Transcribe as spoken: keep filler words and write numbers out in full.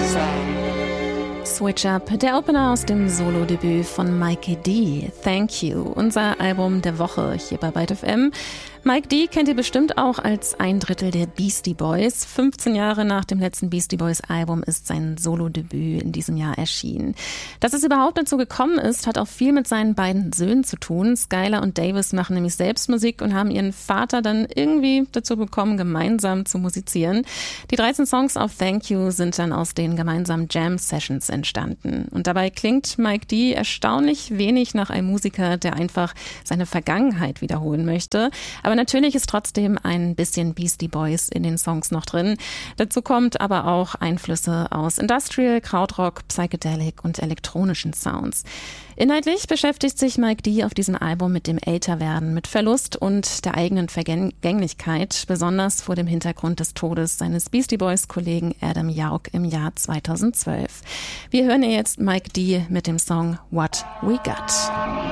Switch Up, der Opener aus dem Solo-Debüt von Mike D. Thank You, unser Album der Woche hier bei Byte F M. Mike D. kennt ihr bestimmt auch als ein Drittel der Beastie Boys. fünfzehn Jahre nach dem letzten Beastie Boys Album ist sein Solo-Debüt in diesem Jahr erschienen. Dass es überhaupt dazu gekommen ist, hat auch viel mit seinen beiden Söhnen zu tun. Skylar und Davis machen nämlich selbst Musik und haben ihren Vater dann irgendwie dazu bekommen, gemeinsam zu musizieren. Die dreizehn Songs auf Thank You sind dann aus den gemeinsamen Jam-Sessions entstanden. Und dabei klingt Mike D. erstaunlich wenig nach einem Musiker, der einfach seine Vergangenheit wiederholen möchte. Aber natürlich ist trotzdem ein bisschen Beastie Boys in den Songs noch drin. Dazu kommt aber auch Einflüsse aus Industrial, Krautrock, Psychedelic und elektronischen Sounds. Inhaltlich beschäftigt sich Mike D. auf diesem Album mit dem Älterwerden, mit Verlust und der eigenen Vergänglichkeit, besonders vor dem Hintergrund des Todes seines Beastie Boys-Kollegen Adam Yauch im Jahr zweitausendzwölf. Wir hören jetzt Mike D. mit dem Song What We Got.